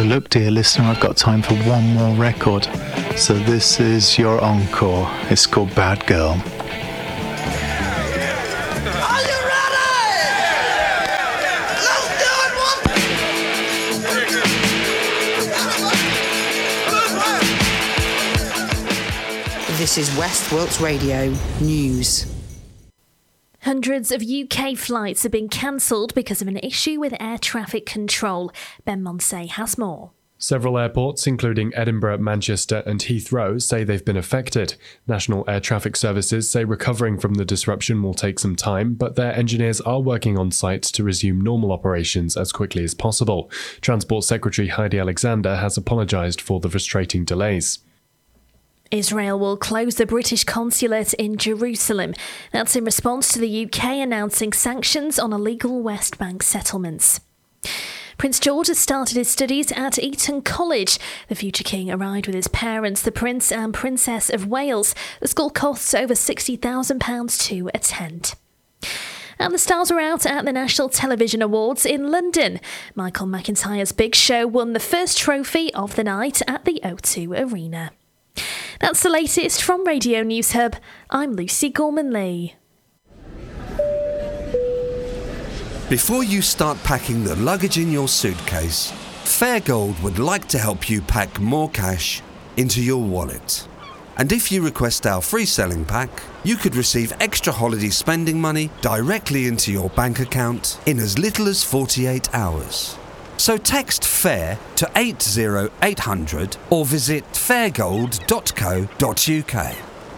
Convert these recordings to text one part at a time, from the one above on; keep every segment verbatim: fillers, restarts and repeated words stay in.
look, dear listener, I've got time for one more record. So this is your encore. It's called Bad Girl. Are you ready? Let's do it one. This is West Wilts Radio News. Hundreds of U K flights have been cancelled because of an issue with air traffic control. Ben Monsey has more. Several airports, including Edinburgh, Manchester and Heathrow, say they've been affected. National Air Traffic Services say recovering from the disruption will take some time, but their engineers are working on site to resume normal operations as quickly as possible. Transport Secretary Heidi Alexander has apologised for the frustrating delays. Israel will close the British consulate in Jerusalem. That's in response to the U K announcing sanctions on illegal West Bank settlements. Prince George has started his studies at Eton College. The future king arrived with his parents, the Prince and Princess of Wales. The school costs over sixty thousand pounds to attend. And the stars were out at the National Television Awards in London. Michael McIntyre's Big Show won the first trophy of the night at the O two Arena. That's the latest from Radio News Hub. I'm Lucy Gorman-Lee. Before you start packing the luggage in your suitcase, Fairgold would like to help you pack more cash into your wallet. And if you request our free selling pack, you could receive extra holiday spending money directly into your bank account in as little as forty-eight hours. So text FAIR to eight zero eight hundred or visit fairgold dot co dot uk.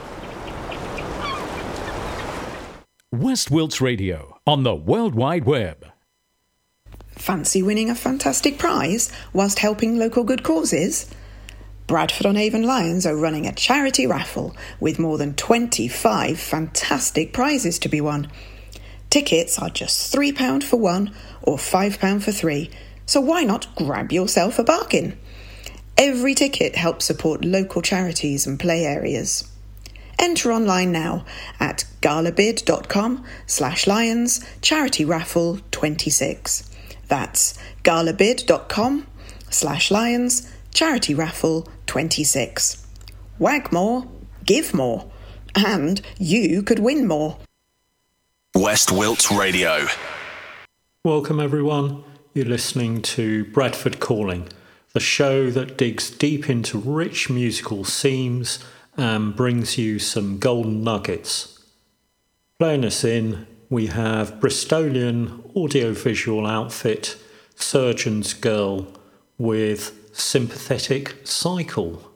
West Wilts Radio on the World Wide Web. Fancy winning a fantastic prize whilst helping local good causes? Bradford-on-Avon Lions are running a charity raffle with more than twenty-five fantastic prizes to be won. Tickets are just three pounds for one or five pounds for three. So why not grab yourself a bargain? Every ticket helps support local charities and play areas. Enter online now at galabid.com slash lions charity raffle 26. That's galabid.com slash lions charity raffle 26. Wag more, give more, and you could win more. West Wilts Radio. Welcome everyone. You're listening to Bradford Calling, the show that digs deep into rich musical themes and brings you some golden nuggets. Playing us in, we have Bristolian audiovisual outfit Surgeon's Girl with Sympathetic Cycle.